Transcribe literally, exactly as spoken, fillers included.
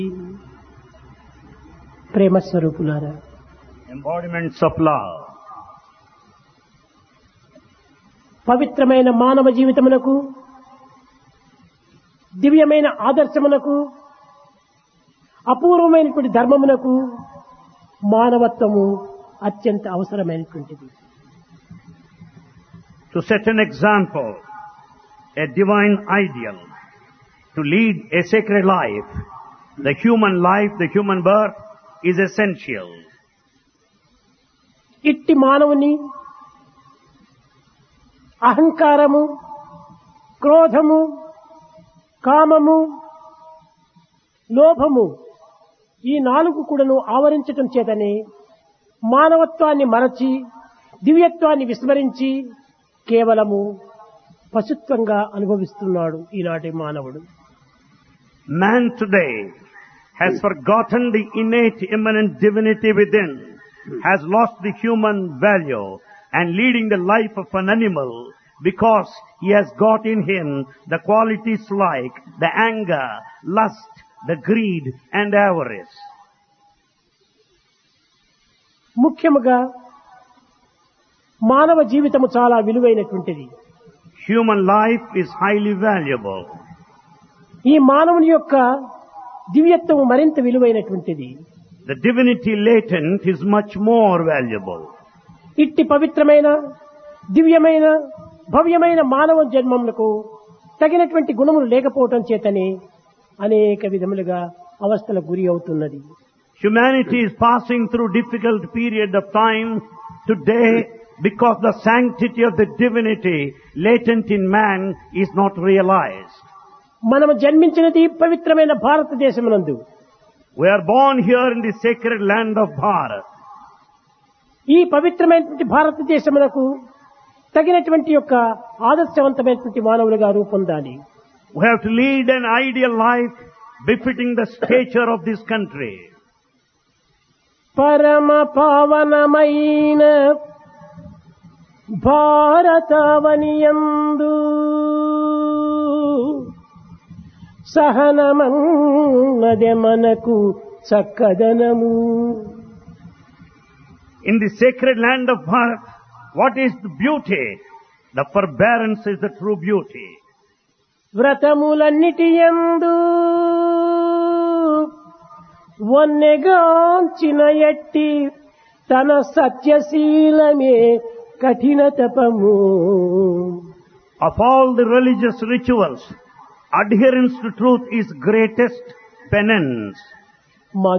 ప్రేమ స్వరూపులారా, embodiments of love. పవిత్రమైన మానవ జీవితమునకు, దివ్యమైన ఆదర్శమునకు, అపూర్వమైనటువంటి ధర్మమునకు మానవత్వము అత్యంత అవసరమైనటువంటిది. To set an example, a divine ideal, to lead a sacred life, the human life, the human birth is essential. ఇట్టి మానవుని అహంకారము, క్రోధము, కామము, లోభము ఈ నాలుగు కూడాను ఆవరించటం చేతనే మానవత్వాన్ని మరచి, దివ్యత్వాన్ని విస్మరించి కేవలము పశుత్వంగా అనుభవిస్తున్నాడు ఈనాటి మానవుడు. Man today has forgotten the innate immanent divinity within, has lost the human value and leading the life of an animal because he has got in him the qualities like the anger, lust, the greed and avarice. ముఖ్యముగా మానవ జీవితము చాలా విలువైనటువంటిది. Human life is highly valuable. ఈ మానవుని యొక్క దివ్యత్వము మరింత విలువైనటువంటిది. The divinity latent is much more valuable. ఇట్టి పవిత్రమైన, దివ్యమైన, భవ్యమైన మానవ జన్మములకు తగినటువంటి గుణములు లేకపోవటం చేతనే అనేక విధములుగా అవస్థలకు గురి అవుతున్నది. Humanity is passing through difficult period of time today because the sanctity of the divinity latent in man is not realized. మనము జన్మించినది పవిత్రమైన భారతదేశమునందు. We are born here in the sacred land of Bharat. ఈ పవిత్రమైనటువంటి భారతదేశమునకు తగినటువంటి యొక్క ఆదర్శవంతమైనటువంటి మానవులుగా రూపొందాలి. We have to lead an ideal life befitting the stature of this country. పరమ పావనమైన భారతావనియందు సహనమన్నదే మనకు చక్కదనము. In the sacred land of Bharat, what is the beauty? The forbearance is the true beauty. వ్రతములన్నిటి యందు వన్నెగాంచిన ఎట్టి తన సత్యశీలమే కఠిన తపము. Of all the religious rituals, adherence to truth is greatest penance.